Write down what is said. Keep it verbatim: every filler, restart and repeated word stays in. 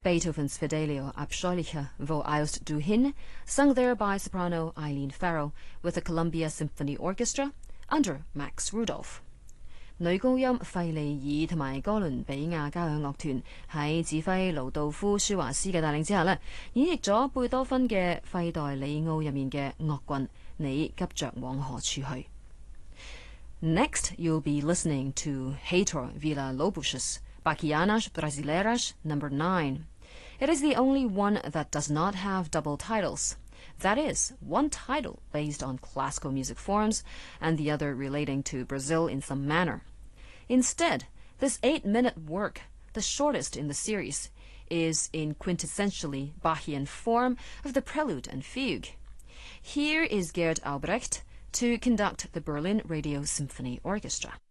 Beethoven's Fidelio Abscheuliche, wo eilst du hin, sung there by soprano Eileen Farrell with the Columbia Symphony Orchestra under Max Rudolph. 女高音費利爾同埋哥倫比亞交響樂團喺指揮勞道夫舒華斯嘅帶領之下呢，演繹咗貝多芬嘅費代里奧入面嘅樂棍你急着往何處去。Next, you'll be listening to Heitor Villa-Lobos's Bachianas Brasileiras number nine. It is the only one that does not have double titles. That is, one title based on classical music forms and the other relating to Brazil in some manner. Instead, this eight-minute work, the shortest in the series, is in quintessentially Bachian form of the prelude and fugue. Here is Gerd Albrecht to conduct the Berlin Radio Symphony Orchestra.